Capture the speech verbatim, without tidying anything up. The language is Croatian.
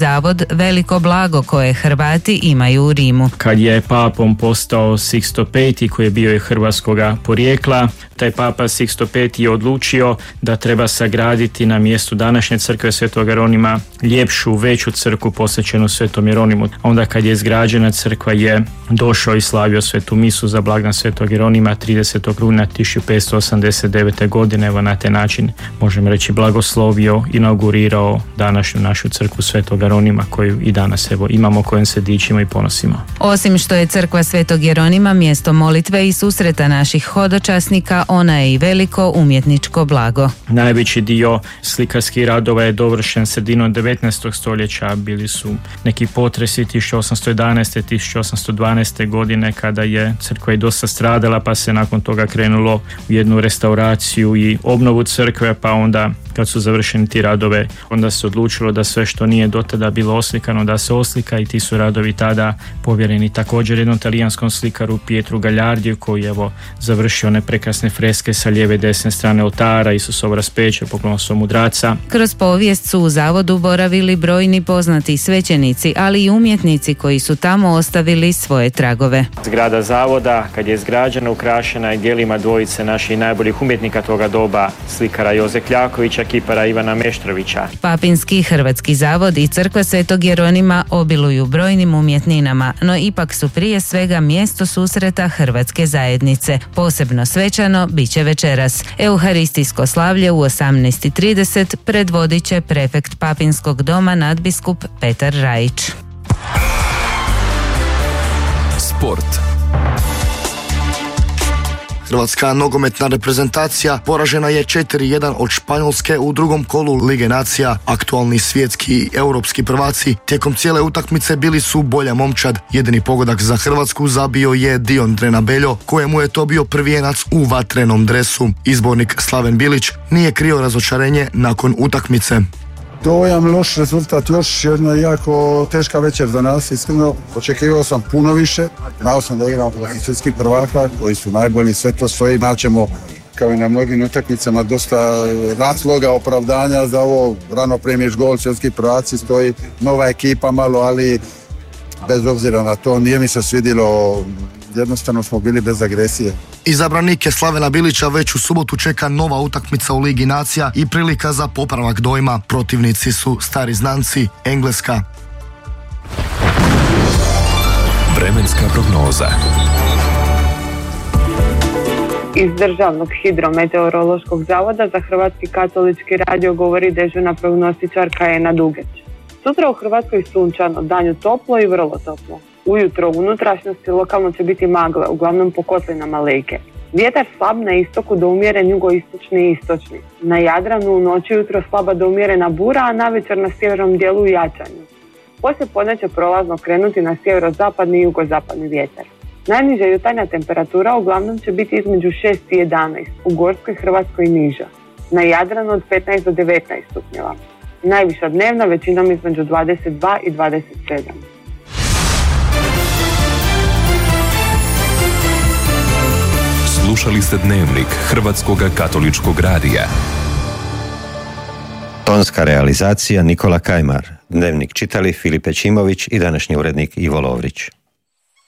zavod veliko blago koje Hrvati imaju u Rimu. Kad je papom postao Sixto peti, koji je bio i hrvatskoga porijekla, taj papa Sixto peti je odlučio da treba sagraditi na mjestu današnje crkve Svetog Jeronima ljepšu, veću crkvu posvećenu Svetom Jeronimu. Onda kad je izgrađena crkva je došao i slavio svetu misu za blagdan Svetog Jeronima tridesetog rujna tisuću petsto osamdeset devete. godine. Evo na taj način možemo reći blagoslovio, inaugurirao današnju našu crkvu Svetog Jeronima koju i danas evo imamo, kojom se dičimo i ponosimo. Osim što je crkva Svetog Jeronima mjesto molitve i susreta naših hodočasnika, ona je i veliko umjetničko blago. Najveći dio slikarskih radova je dovršen sredinom devetnaestog stoljeća. Bili su neki potresi tisuću osamsto jedanaeste. tisuću osamsto dvanaeste. godine kada je crkva i dosta stradala, pa se nakon toga krenulo u jednu restauraciju i obnovu crkve, pa onda kad su završeni ti radove, onda se odlučilo da sve što nije do tada bilo oslikano da se oslika, i ti su radovi tada povjereni također jednom talijanskom slikaru Pietru Gagliardiju, koji je evo završio one prekrasne freske sa lijeve i desne strane oltara, Isusov raspeće, Poklonostvo mudraca. Kroz povijest su u zavodu boravili brojni poznati svećenici, ali i umjetnici koji su tamo ostavili svoje tragove. Zgrada zavoda, kad je izgrađena, ukrašena je djelima dvojice naših najboljih umjetnika toga doba, slikara Joze Kljakovića, kipara Ivana Meštrovića. Papinski Hrvatski zavod i crkva Svetog Jeronima obiluju brojnim umjetninama, no ipak su prije svega mjesto susreta hrvatske zajednice. Posebno svečano bit će večeras. Euharistijsko slavlje u osamnaest i trideset predvodit će prefekt Papinskog doma nadbiskup Petar Rajić. Sport. Hrvatska nogometna reprezentacija poražena je četiri jedan od Španjolske u drugom kolu Lige nacija. Aktualni svjetski i europski prvaci tijekom cijele utakmice bili su bolja momčad. Jedini pogodak za Hrvatsku zabio je Diondre Nabeljo, kojemu je to bio prvijenac u vatrenom dresu. Izbornik Slaven Bilić nije krio razočarenje nakon utakmice. Dojam, loš rezultat, još jedna jako teška večer za nas, iskreno. Očekivao sam puno više, znao sam da igramo protiv svjetskih prvaka koji su najbolji, sve to stoji. Naćemo, kao i na mnogim utakmicama, dosta razloga, opravdanja za ovo. Rano primiš gol, svjetski prvaci, stoji nova ekipa malo, ali bez obzira na to nije mi se svidilo. Jednostavno smo bili bez agresije. Izabranike Slavena Bilića već u subotu čeka nova utakmica u Ligi nacija i prilika za popravak dojma. Protivnici su stari znanci, Engleska. Vremenska prognoza. Iz Državnog hidrometeorološkog zavoda za Hrvatski katolički radio govori dežurna prognostičarka Ena Dugeć. Sutra u Hrvatskoj sunčano, danju toplo i vrlo toplo. Ujutro u unutrašnjosti lokalno će biti magle, uglavnom po kotlinama Like. Vjetar slab na istoku do umjeren jugoistočni i istočni. Na Jadranu u noći jutro slaba do umjerena bura, a navečer na sjevernom dijelu jačanju. Poslije podne će prolazno krenuti na sjeverozapadni i jugozapadni vjetar. Najniža jutarnja temperatura uglavnom će biti između šest i jedanaest, u Gorskoj Hrvatskoj niža. Na Jadranu od petnaest do devetnaest stupnjeva. Najviša dnevna većinom između dvadeset dva i dvadeset sedam. Slušali ste Dnevnik Hrvatskog katoličkog radija. Tonska realizacija Nikola Kajmar. Dnevnik čitali Filip Čimović i današnji urednik Ivo Lovrić.